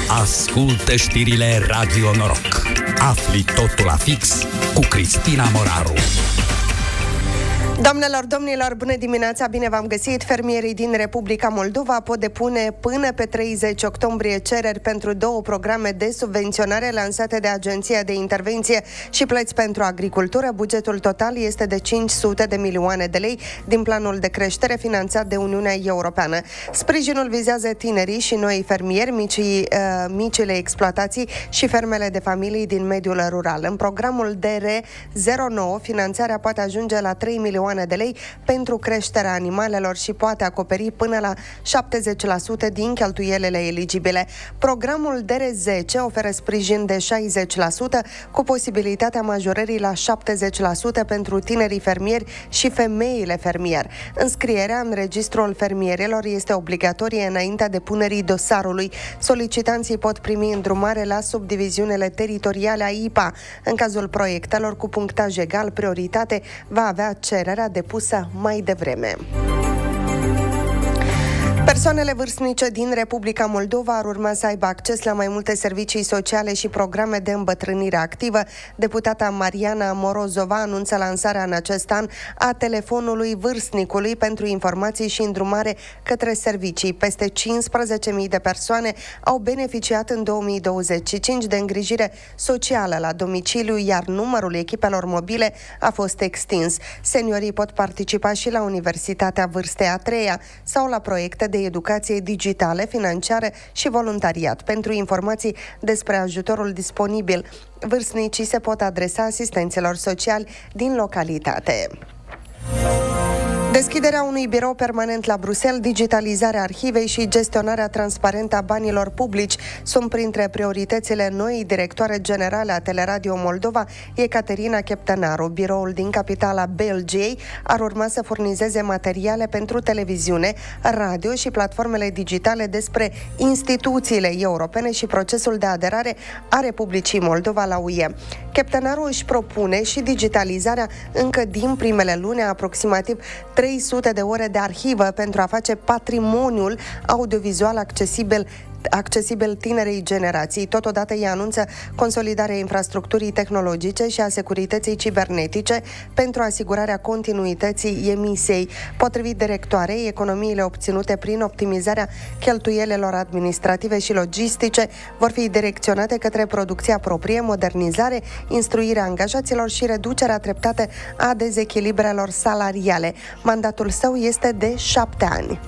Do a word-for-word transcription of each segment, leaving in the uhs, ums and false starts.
Ascultă știrile Radio Noroc. Afli totul la fix cu Cristina Moraru. Doamnelor, domnilor, bună dimineața, bine v-am găsit. Fermierii din Republica Moldova pot depune până pe treizeci octombrie cereri pentru două programe de subvenționare lansate de Agenția de Intervenție și Plăți pentru Agricultură. Bugetul total este de cinci sute de milioane de lei din planul de creștere finanțat de Uniunea Europeană. Sprijinul vizează tinerii și noi fermieri, micii, uh, micile exploatații și fermele de familii din mediul rural. În programul D R zero nouă, finanțarea poate ajunge la trei milioane de lei pentru creșterea animalelor și poate acoperi până la șaptezeci la sută din cheltuielile eligibile. Programul D R zece oferă sprijin de șaizeci la sută cu posibilitatea majorării la șaptezeci la sută pentru tinerii fermieri și femeile fermier. Înscrierea în registrul fermierilor este obligatorie înaintea depunerii dosarului. Solicitanții pot primi îndrumare la subdiviziunile teritoriale a I P A. În cazul proiectelor cu punctaj egal, prioritate va avea cererea depusă mai devreme. Persoanele vârstnice din Republica Moldova ar urma să aibă acces la mai multe servicii sociale și programe de îmbătrânire activă. Deputata Mariana Morozova anunță lansarea în acest an a telefonului vârstnicului pentru informații și îndrumare către servicii. Peste cincisprezece mii de persoane au beneficiat în două mii douăzeci și cinci de îngrijire socială la domiciliu, iar numărul echipelor mobile a fost extins. Seniorii pot participa și la Universitatea Vârstei a treia sau la proiecte de educație digitale, financiară și voluntariat. Pentru informații despre ajutorul disponibil, vârstnicii se pot adresa asistenților sociali din localitate. Deschiderea unui birou permanent la Bruxelles, digitalizarea arhivei și gestionarea transparentă a banilor publici sunt printre prioritățile noii directoare generale a Teleradio Moldova, Ecaterina Cheptănaru. Biroul din capitala Belgiei ar urma să furnizeze materiale pentru televiziune, radio și platformele digitale despre instituțiile europene și procesul de aderare a Republicii Moldova la U E. Cheptănaru își propune și digitalizarea încă din primele luni a aproximativ trei sute de ore de arhivă pentru a face patrimoniul audiovizual accesibil accesibil tinerei generații. Totodată ea anunță consolidarea infrastructurii tehnologice și a securității cibernetice pentru asigurarea continuității emisiei. Potrivit directoarei, economiile obținute prin optimizarea cheltuielelor administrative și logistice vor fi direcționate către producția proprie, modernizare, instruirea angajaților și reducerea treptată a dezechilibrelor salariale. Mandatul său este de șapte ani.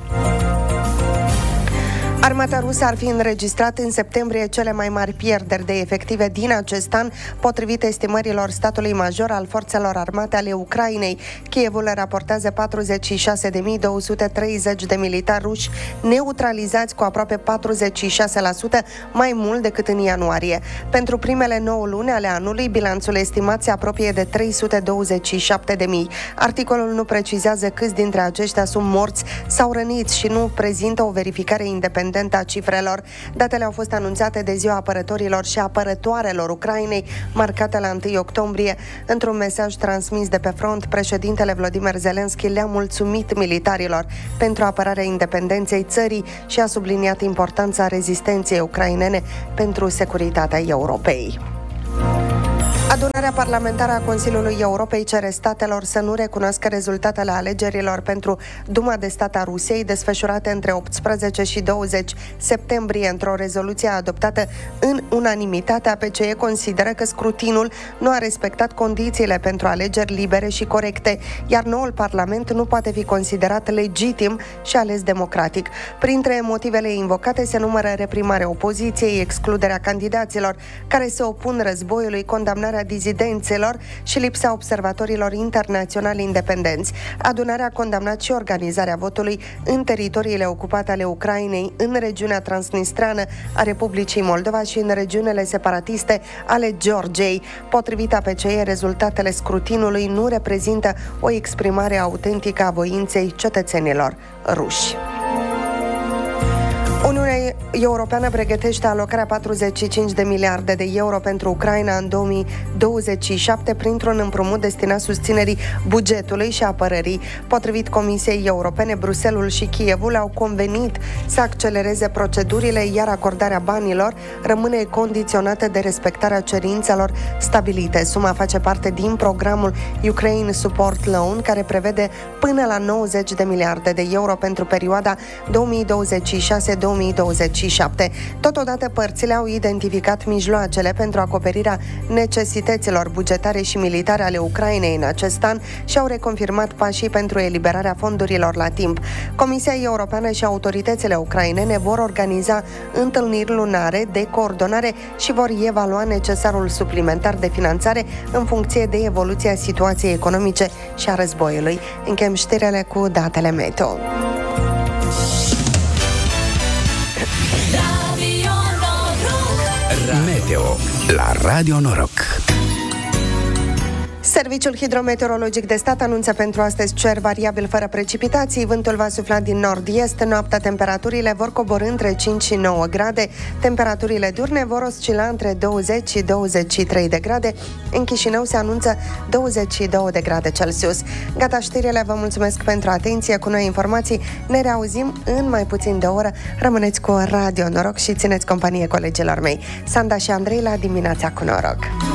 Armata rusă ar fi înregistrat în septembrie cele mai mari pierderi de efective din acest an, potrivit estimărilor statului major al forțelor armate ale Ucrainei. Kievul raportează patruzeci și șase de mii două sute treizeci de militari ruși neutralizați, cu aproape patruzeci și șase la sută mai mult decât în ianuarie. Pentru primele nouă luni ale anului, bilanțul estimat se apropie de trei sute douăzeci și șapte de mii. Articolul nu precizează câți dintre aceștia sunt morți sau răniți și nu prezintă o verificare independentă a cifrelor. Datele au fost anunțate de Ziua Apărătorilor și Apărătoarelor Ucrainei, marcată la întâi octombrie. Într-un mesaj transmis de pe front, președintele Volodymyr Zelensky le-a mulțumit militarilor pentru apărarea independenței țării și a subliniat importanța rezistenței ucrainene pentru securitatea Europei. Adunarea parlamentară a Consiliului Europei cere statelor să nu recunoască rezultatele alegerilor pentru Duma de Stat a Rusiei, desfășurate între optsprezece și douăzeci septembrie. Într-o rezoluție adoptată în unanimitate, A P C E consideră că scrutinul nu a respectat condițiile pentru alegeri libere și corecte, iar noul parlament nu poate fi considerat legitim și ales democratic. Printre motivele invocate se numără reprimarea opoziției, excluderea candidaților care se opun războiului, condamnarea dizidenților și lipsa observatorilor internaționali independenți. Adunarea a condamnat și organizarea votului în teritoriile ocupate ale Ucrainei, în regiunea transnistreană a Republicii Moldova și în regiunile separatiste ale Georgiei. Potrivit A P C E, rezultatele scrutinului nu reprezintă o exprimare autentică a voinței cetățenilor ruși. Uniunea Comisia Europeană pregătește alocarea patruzeci și cinci de miliarde de euro pentru Ucraina în două mii douăzeci și șapte printr-un împrumut destinat susținerii bugetului și apărării. Potrivit Comisiei Europene, Bruxelles și Kievul au convenit să accelereze procedurile, iar acordarea banilor rămâne condiționată de respectarea cerințelor stabilite. Suma face parte din programul Ukraine Support Loan, care prevede până la nouăzeci de miliarde de euro pentru perioada două mii douăzeci și șase două mii douăzeci și șapte. Totodată, părțile au identificat mijloacele pentru acoperirea necesităților bugetare și militare ale Ucrainei în acest an și au reconfirmat pașii pentru eliberarea fondurilor la timp. Comisia Europeană și autoritățile ucrainene vor organiza întâlniri lunare de coordonare și vor evalua necesarul suplimentar de finanțare în funcție de evoluția situației economice și a războiului. Încheiem știrile cu datele meteo. Meteo la Radio Noroc. Serviciul Hidrometeorologic de Stat anunță pentru astăzi cer variabil fără precipitații, vântul va sufla din nord-est, noaptea temperaturile vor coborî între cinci și nouă grade, temperaturile diurne vor oscila între douăzeci și douăzeci și trei de grade, în Chișinău se anunță douăzeci și două de grade Celsius. Gata știrile, vă mulțumesc pentru atenție, cu noi informații ne reauzim în mai puțin de o oră, rămâneți cu Radio Noroc și țineți companie colegilor mei. Sanda și Andrei la dimineața cu noroc.